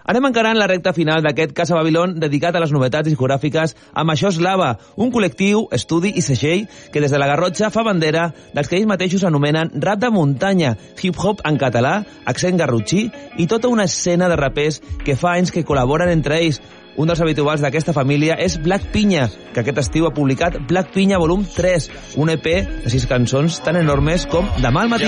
Anem encarant la recta final d'aquest Casa Babilón dedicat a les novetats discogràfiques amb Això és Lava, un col·lectiu, estudi i segell que des de la Garrotxa fa bandera dels que ells mateixos anomenen rap de muntanya, hip-hop en català, accent garrotxí i tota una escena de rapers que fa anys que col·laboren entre ells. Un dels habituals d'aquesta família és Black Pinya, que aquest estiu ha publicat Black Pinya volum 3, un EP de 6 cançons tan enormes com Demà al matí.